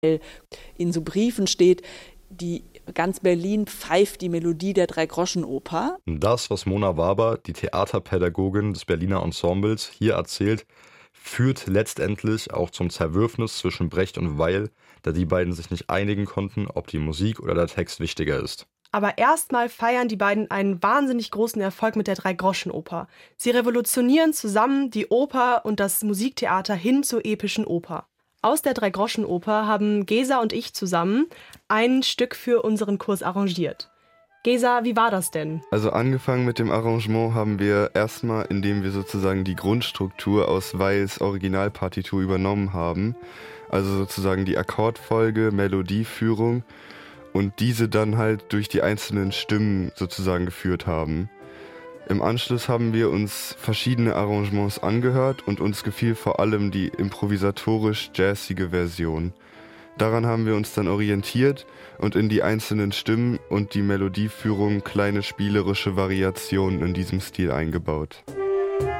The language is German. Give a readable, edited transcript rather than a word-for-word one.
In so Briefen steht, ganz Berlin pfeift die Melodie der Dreigroschenoper. Das, was Mona Waber, die Theaterpädagogin des Berliner Ensembles, hier erzählt, führt letztendlich auch zum Zerwürfnis zwischen Brecht und Weil, da die beiden sich nicht einigen konnten, ob die Musik oder der Text wichtiger ist. Aber erstmal feiern die beiden einen wahnsinnig großen Erfolg mit der Dreigroschenoper. Sie revolutionieren zusammen die Oper und das Musiktheater hin zur epischen Oper. Aus der Dreigroschenoper haben Gesa und ich zusammen ein Stück für unseren Kurs arrangiert. Gesa, wie war das denn? Also angefangen mit dem Arrangement haben wir erstmal, indem wir sozusagen die Grundstruktur aus Weils Originalpartitur übernommen haben. Also sozusagen die Akkordfolge, Melodieführung und diese dann halt durch die einzelnen Stimmen sozusagen geführt haben. Im Anschluss haben wir uns verschiedene Arrangements angehört und uns gefiel vor allem die improvisatorisch-jazzige Version. Daran haben wir uns dann orientiert und in die einzelnen Stimmen und die Melodieführung kleine spielerische Variationen in diesem Stil eingebaut.